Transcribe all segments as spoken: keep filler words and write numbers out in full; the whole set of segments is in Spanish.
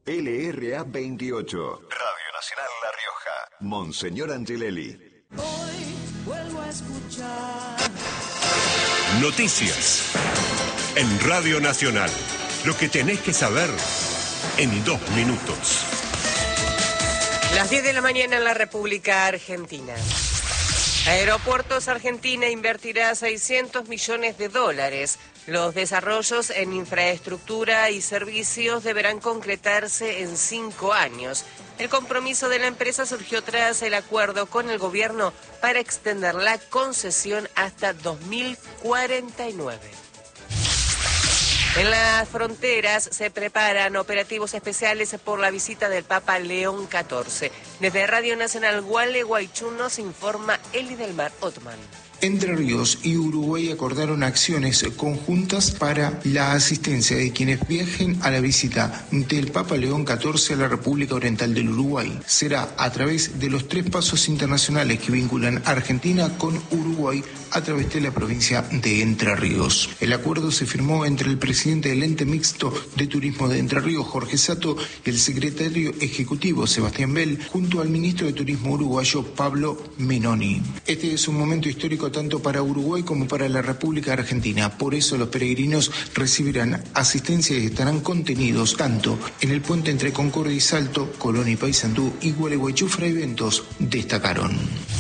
L R A veintiocho. Radio Nacional La Rioja. Monseñor Angelelli. Hoy vuelvo a escuchar. Noticias. En Radio Nacional. Lo que tenés que saber en dos minutos. Las diez de la mañana en la República Argentina. Aeropuertos Argentina invertirá seiscientos millones de dólares. Los desarrollos en infraestructura y servicios deberán concretarse en cinco años. El compromiso de la empresa surgió tras el acuerdo con el gobierno para extender la concesión hasta dos mil cuarenta y nueve. En las fronteras se preparan operativos especiales por la visita del Papa León catorce. Desde Radio Nacional Gualeguaychú nos informa Elidelmar Otman. Entre Ríos y Uruguay acordaron acciones conjuntas para la asistencia de quienes viajen a la visita del Papa León catorce a la República Oriental del Uruguay. Será a través de los tres pasos internacionales que vinculan a Argentina con Uruguay a través de la provincia de Entre Ríos. El acuerdo se firmó entre el presidente del ente mixto de turismo de Entre Ríos, Jorge Sato, y el secretario ejecutivo, Sebastián Bell, junto al ministro de Turismo uruguayo, Pablo Menoni. Este es un momento histórico tanto para Uruguay como para la República Argentina. Por eso los peregrinos recibirán asistencia y estarán contenidos tanto en el puente entre Concordia y Salto, Colón y Paysandú y Gualeguaychú. Fray Ventos destacaron.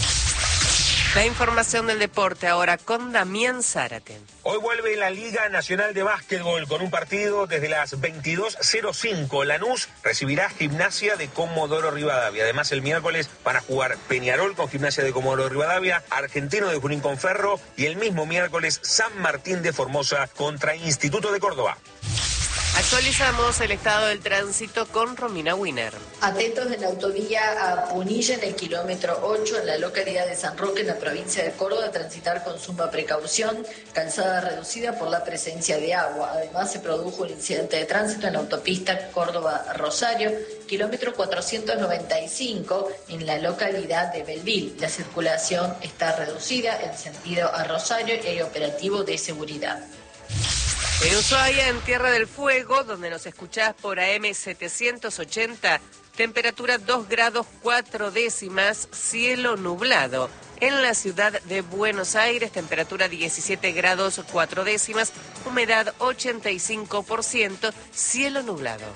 La información del deporte ahora con Damián Zárate. Hoy vuelve la Liga Nacional de Básquetbol con un partido desde las veintidós cero cinco. Lanús recibirá Gimnasia de Comodoro Rivadavia. Además, el miércoles van a jugar Peñarol con Gimnasia de Comodoro Rivadavia, Argentino de Junín con Ferro y el mismo miércoles San Martín de Formosa contra Instituto de Córdoba. Actualizamos el estado del tránsito con Romina Wiener. Atentos en la autovía a Punilla, en el kilómetro ocho, en la localidad de San Roque, en la provincia de Córdoba, transitar con suma precaución, calzada reducida por la presencia de agua. Además, se produjo un incidente de tránsito en la autopista Córdoba-Rosario, kilómetro cuatrocientos noventa y cinco, en la localidad de Belville. La circulación está reducida en sentido a Rosario y hay operativo de seguridad. En Ushuaia, en Tierra del Fuego, donde nos escuchás por A M setecientos ochenta, temperatura dos grados cuatro décimas, cielo nublado. En la ciudad de Buenos Aires, temperatura diecisiete grados cuatro décimas, humedad ochenta y cinco por ciento, cielo nublado.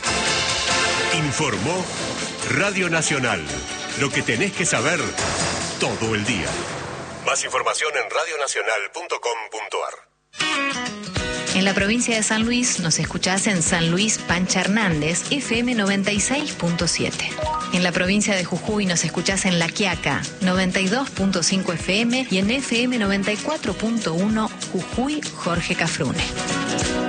Informó Radio Nacional. Lo que tenés que saber todo el día. Más información en radio nacional punto com punto a r. En la provincia de San Luis nos escuchás en San Luis Pancha Hernández, F M noventa y seis punto siete. En la provincia de Jujuy nos escuchás en La Quiaca, noventa y dos punto cinco F M y en F M noventa y cuatro punto uno Jujuy Jorge Cafrune.